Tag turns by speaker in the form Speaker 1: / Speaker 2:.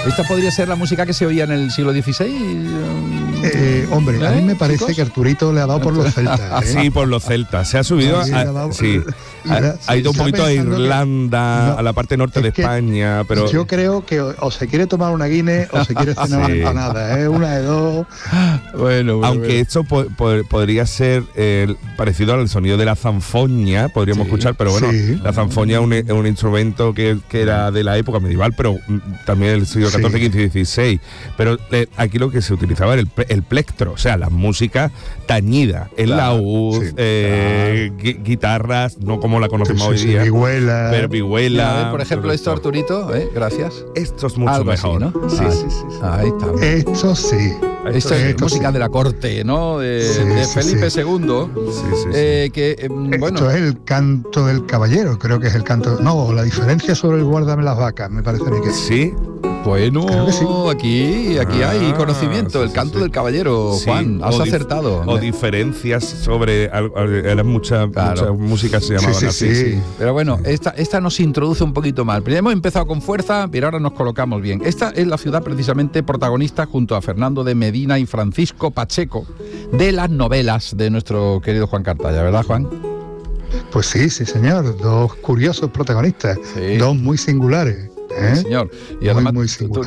Speaker 1: ¿Esta podría ser la música que se oía en el siglo XVI?
Speaker 2: Hombre, a mí me parece que Arturito le ha dado por los celtas.
Speaker 3: Sí, por los celtas. Se ha subido ha ido un poquito a Irlanda, a la parte norte de España, pero
Speaker 2: yo creo que o se quiere tomar una Guinness o se quiere cenar una empanada, una de dos.
Speaker 3: Aunque esto podría ser parecido al sonido de la zanfoña, podríamos escuchar, pero bueno, la zanfoña es un instrumento que era de la época medieval, pero también del siglo XIV, XV y XVI. Pero aquí lo que se utilizaba era el plectro, o sea, la música tañida, el laúd, guitarras, no como la conocemos hoy día.
Speaker 2: Vihuela.
Speaker 1: Por ejemplo, esto, Arturito, gracias.
Speaker 3: Esto es mucho
Speaker 1: algo
Speaker 3: mejor,
Speaker 1: así, ¿no?
Speaker 3: Sí.
Speaker 1: Ahí está.
Speaker 2: Esto sí.
Speaker 1: Esto es música de la corte, ¿no? De Felipe II.
Speaker 2: Esto es el canto del caballero, creo que es el canto. No, la diferencia sobre el guárdame las vacas, me parece a mí que
Speaker 3: sí.
Speaker 1: Bueno, aquí hay conocimiento, el canto del caballero, Juan, has acertado.
Speaker 3: O diferencias sobre, eran muchas músicas se llamaban así.
Speaker 1: Sí. Pero bueno, esta nos introduce un poquito más. Primero hemos empezado con fuerza, pero ahora nos colocamos bien. Esta es la ciudad precisamente protagonista junto a Fernando de Medina y Francisco Pacheco de las novelas de nuestro querido Juan Cartaya, ¿verdad, Juan?
Speaker 2: Pues sí, señor, dos curiosos protagonistas, dos muy singulares.
Speaker 1: Señor, y además
Speaker 2: muy
Speaker 1: tú